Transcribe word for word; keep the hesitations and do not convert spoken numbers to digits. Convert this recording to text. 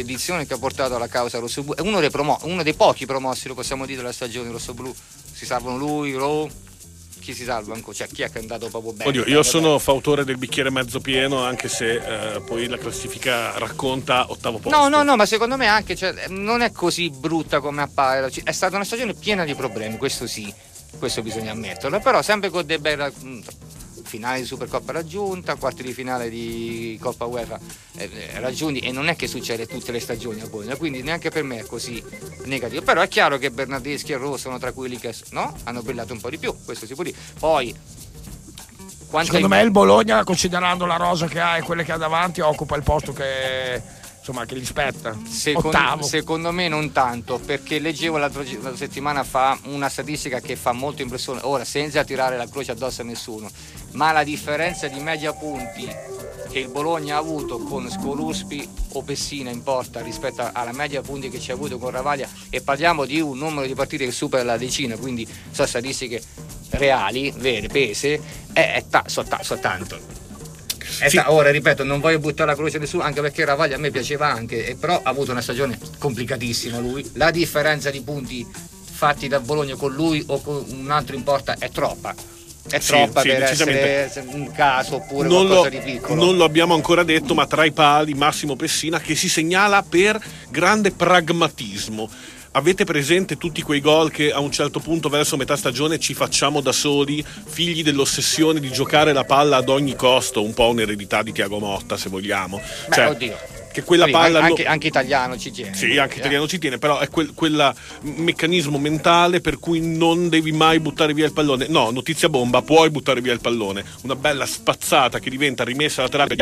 edizione che ha portato alla causa rossoblu, è uno dei, promo- uno dei pochi promossi, lo possiamo dire, della stagione rossoblu. Si salvano lui, Ro, chi si salva ancora? Cioè chi è che è andato proprio bene? Oddio, io sono fautore del bicchiere mezzo pieno, anche se eh, poi la classifica racconta ottavo posto. No, no, no, ma secondo me anche, cioè, non è così brutta come appare. È stata una stagione piena di problemi, questo sì, questo bisogna ammetterlo, però sempre con dei bei finali di Supercoppa raggiunta, quarti di finale di Coppa UEFA eh, raggiunti, e non è che succede tutte le stagioni a Bologna, quindi neanche per me è così negativo. Però è chiaro che Bernardeschi e Ro sono tra quelli che no, hanno brillato un po' di più, questo si può dire. Poi secondo me il Bologna, considerando la rosa che ha e quelle che ha davanti, occupa il posto che insomma che gli spetta. Secondo, Ottavo. Secondo me non tanto, perché leggevo l'altra settimana fa una statistica che fa molto impressione, ora senza tirare la croce addosso a nessuno, ma la differenza di media punti che il Bologna ha avuto con Scoluspi o Pessina in porta rispetto alla media punti che ci ha avuto con Ravaglia, e parliamo di un numero di partite che supera la decina, quindi sono statistiche reali, vere, pese, è, è ta, so, ta, so tanto. Sì. Ora ripeto, non voglio buttare la croce a nessuno, anche perché Ravaglia a me piaceva anche, e però ha avuto una stagione complicatissima lui. La differenza di punti fatti da Bologna con lui o con un altro in porta è troppa. È sì, troppa sì, per essere un caso oppure non qualcosa lo, di piccolo. Non lo abbiamo ancora detto, ma tra i pali Massimo Pessina, che si segnala per grande pragmatismo. Avete presente tutti quei gol che a un certo punto verso metà stagione ci facciamo da soli, figli dell'ossessione di giocare la palla ad ogni costo, un po' un'eredità di Thiago Motta se vogliamo. Beh, cioè, oddio. Che quella Poi, palla anche, no... anche italiano ci tiene. Sì, anche italiano ci tiene, però è quel quella meccanismo mentale per cui non devi mai buttare via il pallone. No, notizia bomba, puoi buttare via il pallone. Una bella spazzata che diventa rimessa laterale